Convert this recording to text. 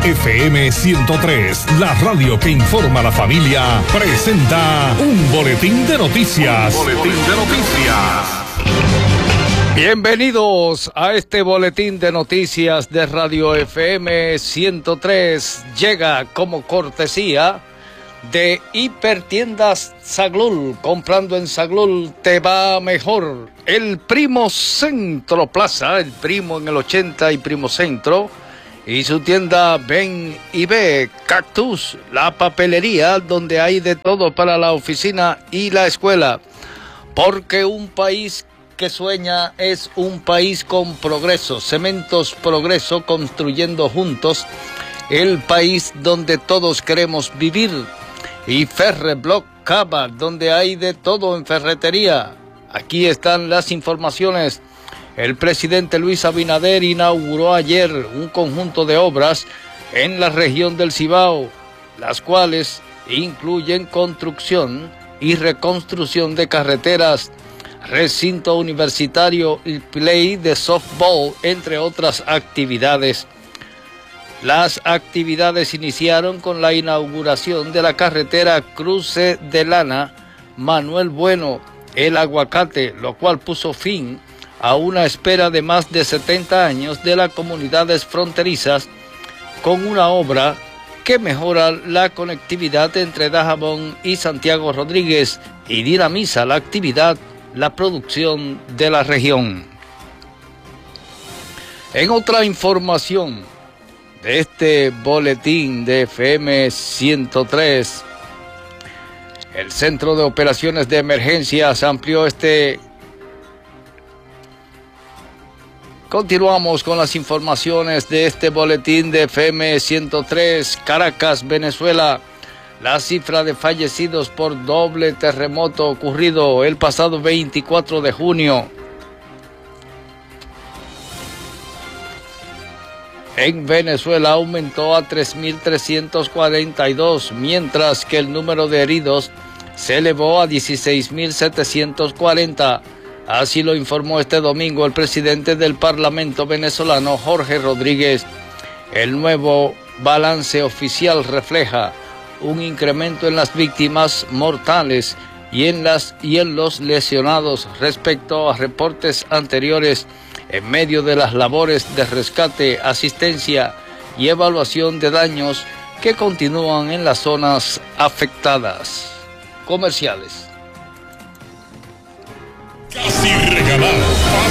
FM 103, la radio que informa a la familia, presenta un boletín de noticias. Bienvenidos a este boletín de noticias de Radio FM 103. Llega como cortesía de Hipertiendas Saglul. Comprando en Saglul te va mejor. El Primo Centro Plaza, el Primo en el 80 y Primo Centro, y su tienda Ven y Ve, Cactus, la papelería donde hay de todo para la oficina y la escuela. Porque un país que sueña es un país con progreso. Cementos Progreso, construyendo juntos el país donde todos queremos vivir. Y Ferreblock Cava, donde hay de todo en ferretería. Aquí están las informaciones. El presidente Luis Abinader inauguró ayer un conjunto de obras en la región del Cibao, las cuales incluyen construcción y reconstrucción de carreteras, recinto universitario y play de softball, entre otras actividades. Las actividades iniciaron con la inauguración de la carretera Cruce de Lana, Manuel Bueno, El Aguacate, lo cual puso fin a una espera de más de 70 años de las comunidades fronterizas, con una obra que mejora la conectividad entre Dajabón y Santiago Rodríguez y dinamiza la actividad, la producción de la región. En otra información de este boletín de FM 103, el Centro de Operaciones de Emergencias amplió Continuamos con las informaciones de este boletín de FM 103. Caracas, Venezuela. La cifra de fallecidos por doble terremoto ocurrido el pasado 24 de junio. En Venezuela aumentó a 3.342, mientras que el número de heridos se elevó a 16.740. Así lo informó este domingo el presidente del Parlamento venezolano, Jorge Rodríguez. El nuevo balance oficial refleja un incremento en las víctimas mortales y en los lesionados respecto a reportes anteriores, en medio de las labores de rescate, asistencia y evaluación de daños que continúan en las zonas afectadas. Comerciales. Casi regalado.